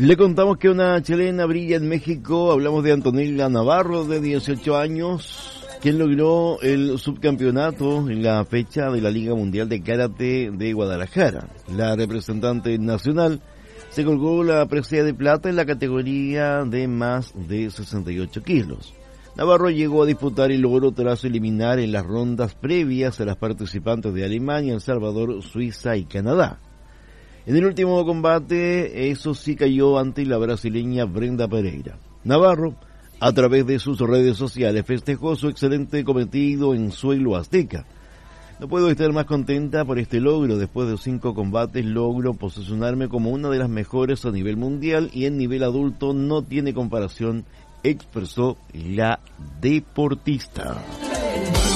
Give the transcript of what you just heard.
Le contamos que una chilena brilla en México. Hablamos de Antonella Navarro, de 18 años, quien logró el subcampeonato en la fecha de la Liga Mundial de Karate de Guadalajara. La representante nacional se colgó la presea de plata en la categoría de más de 68 kilos. Navarro llegó a disputar el oro tras eliminar en las rondas previas a las participantes de Alemania, El Salvador, Suiza y Canadá. En el último combate, eso sí, cayó ante la brasileña Brenda Pereira. Navarro, a través de sus redes sociales, festejó su excelente cometido en suelo azteca. No puedo estar más contenta por este logro. Después de 5 combates logro posicionarme como una de las mejores a nivel mundial y en nivel adulto no tiene comparación, expresó la deportista.